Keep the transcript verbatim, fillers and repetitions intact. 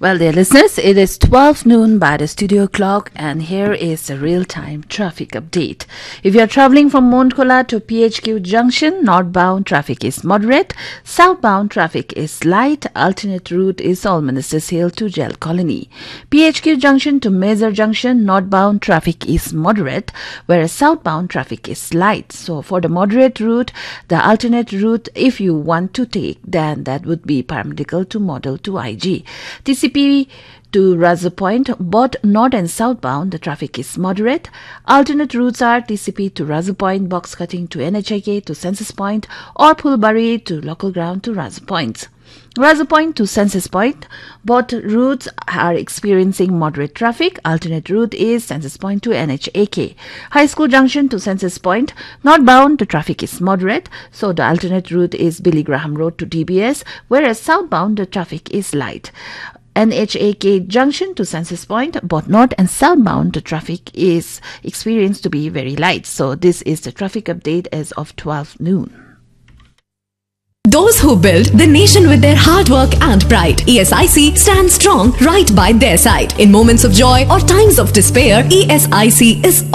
Well, dear listeners, it is twelve noon by the studio clock, and here is the real-time traffic update. If you are traveling from Mount Kola to P H Q Junction, northbound traffic is moderate, southbound traffic is light, alternate route is Alministers Hill to Jail Colony. P H Q Junction to Major Junction, northbound traffic is moderate, whereas southbound traffic is light. So, for the moderate route, the alternate route, if you want to take, then that would be Paramedical to Model to I G. T C P to Razu Point, both north and southbound, the traffic is moderate. Alternate routes are T C P to Razu Point, box cutting to N H I K to Census Point, or Pulbari to local ground to Razu Point. Razu Point to Census Point, both routes are experiencing moderate traffic. Alternate route is Census Point to N H A K. High School Junction to Census Point, northbound, the traffic is moderate, so the alternate route is Billy Graham Road to D B S, whereas southbound, the traffic is light. N H A K Junction to Census Point, both north and southbound, the traffic is experienced to be very light. So this is the traffic update as of twelve noon. Those who build the nation with their hard work and pride, E S I C stands strong right by their side. In moments of joy or times of despair, E S I C is